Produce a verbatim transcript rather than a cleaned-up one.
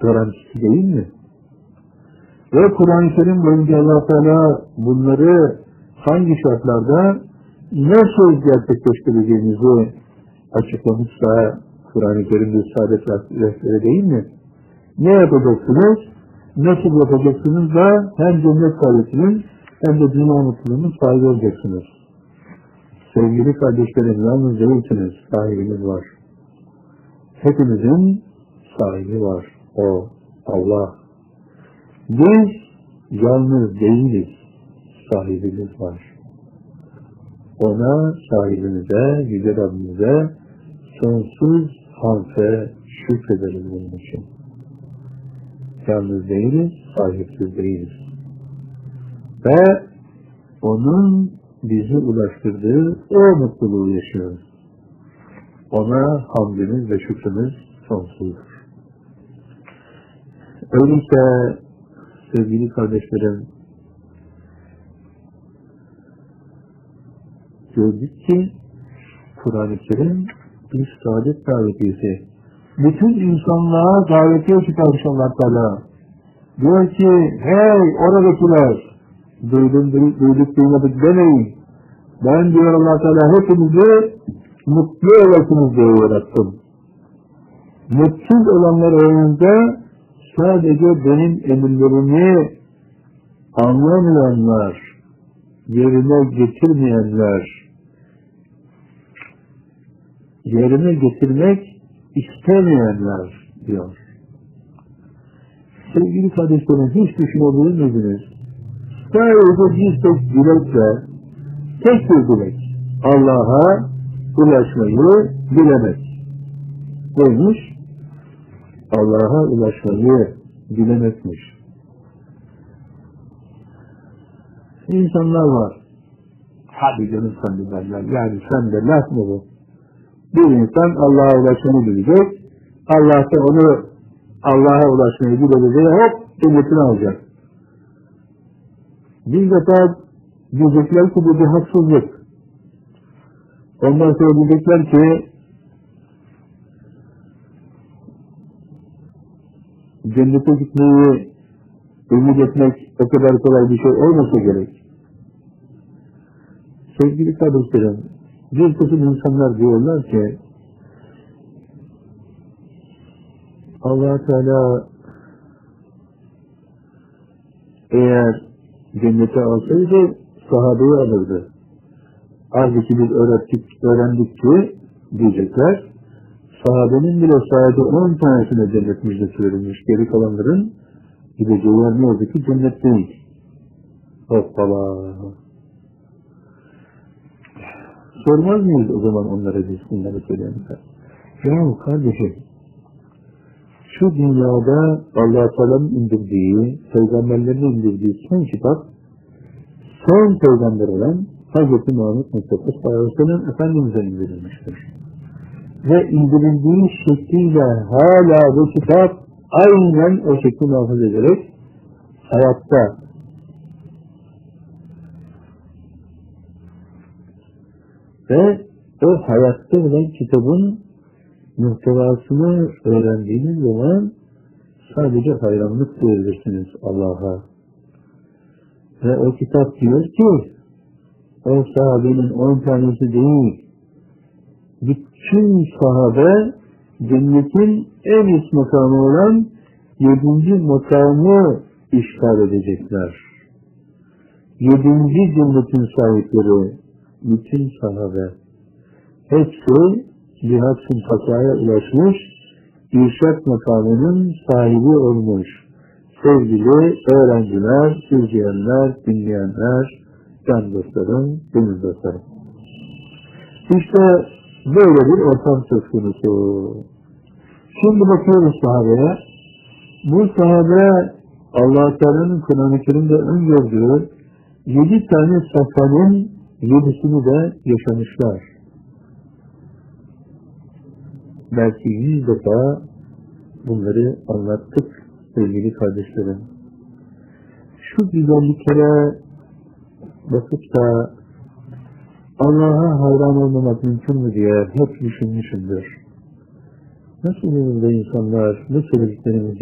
garantisi değil mi? Ve Kur'an-ı Kerim boyunca Allah Teala bunları hangi şartlarda nasıl gerçekleştireceğinizi açıklamışsa Kur'an-ı Kerim'de saadet rehberi değil mi? Ne yapacaksınız? Nasıl yapacaksınız da hem cennet saadetinin hem de dünya mutluluğunun sahibi olacaksınız. Sevgili kardeşlerim, yalnız değilsiniz, sahibiniz var. Hepimizin sahibi var. O Allah. Biz yalnız değiliz, sahibimiz var. Ona, sahibimize, Yüce Rabbimize sonsuz hamd ve şükrederiz bunun için. Yalnız değiliz, sahipsiz değiliz. Ve onun bizi ulaştırdığı o mutluluğu yaşıyoruz. Ona hamdimiz ve şükrümüz sonsuzdur. Öyleyse sevgili kardeşlerim, gördük ki Kur'an-ı Kerim bir saadet davetiyesi. Bütün insanlığa davetiye çıkarmış Allah Teala. Diyor ki, hey oradakiler, duydum, duyduk, duymadık demeyin. Ben diyor Allah Teala hepinizi mutlu olasınız diye yarattım. Mutsuz olanlar aranızda sadece benim emirlerimi anlamayanlar, yerine getirmeyenler, yerine getirmek istemeyenler diyor. Sevgili kardeşlerim, hiç düşünebilir miydiniz? Sadece bir tek dilekle, tek bir dilek, Allah'a ulaşmayı dilemek. Neymiş? Allah'a ulaşmayı dilemekmiş. İnsanlar var. Hadi canım sen de derler. Yani sen de laf mı bu? Bir insan Allah'a ulaşmayı bilecek. Allah da onu Allah'a ulaşmayı bilecek. Hop cennetini alacak. Bir defa diyecekler ki bu bir haksızlık. Ondan sonra diyecekler ki cennete gitmeyi ümit etmek o kadar kolay bir şey olmasa gerek. Sevgili kardeşlerim, bir kısım insanlar diyorlar ki Allah Teala eğer cennete alsaydı sahabeyi alırdı. Halbuki biz öğrettik, öğrendik ki diyecekler, sahabenin bile sadece on tanesine cennet müjdesi verilmiş. Geri kalanların gideceği yer ne oldu ki cennet değil. Hoppala. Sormaz mıyız o zaman onlara biz bunları söyleyenler? Ya kardeşim, şu dünyada Allah-u Teala'nın indirdiği, peygamberlerin indirdiği son kitap, son peygamber olan Hazreti Muhammed Mustafa sallallahu aleyhi ve sellem Efendimiz'e indirilmiştir. Ve indirildiği şekliyle hala bu kitap aynen o şekli muhafaza ederek hayatta. Ve o hayatta olan kitabın muhtevasını öğrendiğiniz zaman sadece hayranlık duyabilirsiniz Allah'a. Ve o kitap diyor ki o sahabenin on tanesi değil, bütün sahabe cennetin en üst makamı olan yedinci makamı işgal edecekler. Yedinci cennetin sahipleri, bütün sahabe, hepsi cihat-ı takvaya ulaşmış, irşad makamının sahibi olmuş. Sevgili öğrenciler, izleyenler, dinleyenler, can dostlarım, gönül dostlarım. İşte böyle bir ortam söz konusu. Şimdi bakıyoruz sahabeye. Bu sahabe Allah-u Teala'nın Kur'an-ı Kerim'de öngördüğü yedi tane safhanın yedisini de yaşamışlar. Belki yüz defa bunları anlattık sevgili kardeşlerim. Şu güzelliklere bakıp da Allah'a hayran olmamak mümkün mü diye hep düşünmüşümdür. Nasıl olur da insanlar bu söylediklerimizi